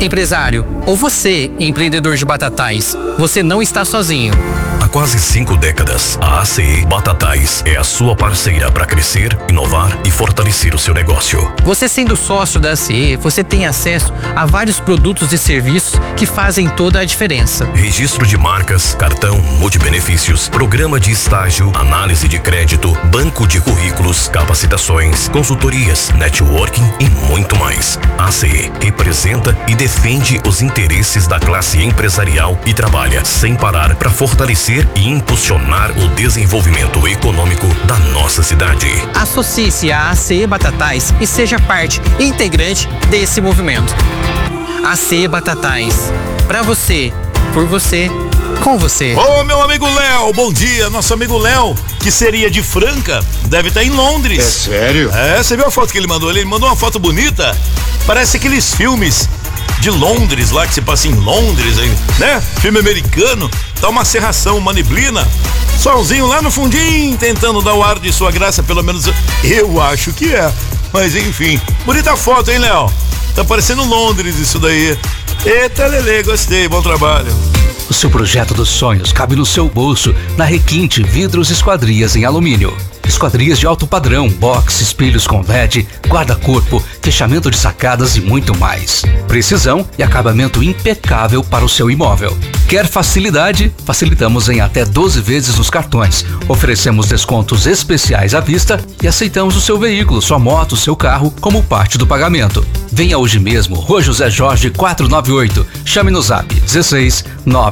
Empresário, ou você, empreendedor de batatais, você não está sozinho. Há quase 5 décadas, a ACE Batatais é a sua parceira para crescer, inovar e fortalecer o seu negócio. Você sendo sócio da ACE, você tem acesso a vários produtos e serviços que fazem toda a diferença. Registro de marcas, cartão, multibenefícios, programa de estágio, análise de crédito, banco de currículos, capacitações, consultorias, networking e muito mais. A ACE representa e defende os interesses da classe empresarial e trabalha sem parar para fortalecer e impulsionar o desenvolvimento econômico da nossa cidade. Associe-se à ACE Batatais e seja parte integrante desse movimento. ACE Batatais. Pra você, por você, com você. Ô, meu amigo Léo, bom dia. Nosso amigo Léo, que seria de Franca, deve estar em Londres. É sério? É, você viu a foto que ele mandou? Ele mandou uma foto bonita. Parece aqueles filmes de Londres lá, que se passa em Londres, né? Filme americano. Tá uma cerração, uma neblina. Solzinho lá no fundinho, tentando dar o ar de sua graça, pelo menos eu acho que é. Mas enfim, bonita foto, hein, Léo? Tá parecendo Londres isso daí. Eita, Lelê, gostei, bom trabalho. O seu projeto dos sonhos cabe no seu bolso, na Requinte Vidros e Esquadrias em Alumínio. Esquadrias de alto padrão, box, espelhos com LED, guarda-corpo, fechamento de sacadas e muito mais. Precisão e acabamento impecável para o seu imóvel. Quer facilidade? Facilitamos em até 12 vezes nos cartões. Oferecemos descontos especiais à vista e aceitamos o seu veículo, sua moto, seu carro como parte do pagamento. Venha hoje mesmo, Rua José Jorge 498. Chame no zap 16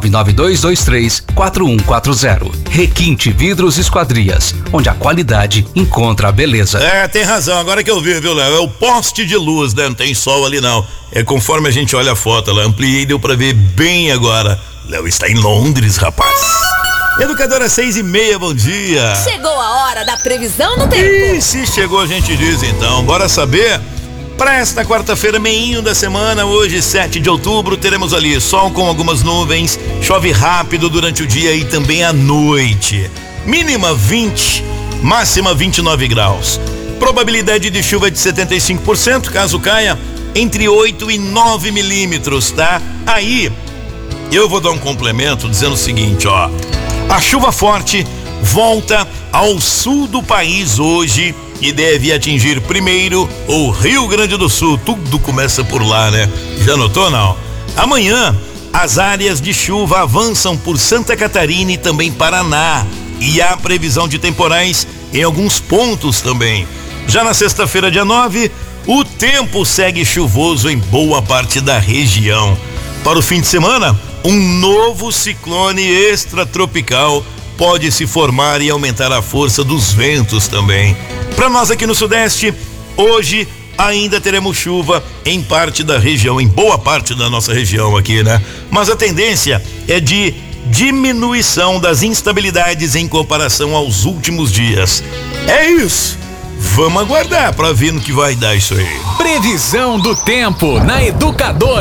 99223 4140. Requinte Vidros e Esquadrias, onde a qualidade encontra a beleza. É, tem razão, agora que eu vi, viu, Léo? É o poste de luz, né? Não tem sol ali não. É conforme a gente olha a foto, ela ampliei, deu pra ver bem agora. Léo está em Londres, rapaz. Educadora 6:30, bom dia. Chegou a hora da previsão do tempo. E se chegou, a gente diz então. Bora saber? Para esta quarta-feira, meinho da semana, hoje 7 de outubro, teremos ali sol com algumas nuvens, chove rápido durante o dia e também à noite. Mínima 20, máxima 29 graus. Probabilidade de chuva de 75%, caso caia, entre 8 e 9 milímetros, tá? Aí, eu vou dar um complemento dizendo o seguinte, ó. A chuva forte volta ao sul do país hoje e deve atingir primeiro o Rio Grande do Sul. Tudo começa por lá, né? Já notou, não? Amanhã, as áreas de chuva avançam por Santa Catarina e também Paraná. E há previsão de temporais em alguns pontos também. Já na sexta-feira, dia 9, o tempo segue chuvoso em boa parte da região. Para o fim de semana, um novo ciclone extratropical pode se formar e aumentar a força dos ventos também. Para nós aqui no Sudeste, hoje ainda teremos chuva em parte da região, em boa parte da nossa região aqui, né? Mas a tendência é de diminuição das instabilidades em comparação aos últimos dias. É isso. Vamos aguardar para ver no que vai dar isso aí. Previsão do tempo na Educadora.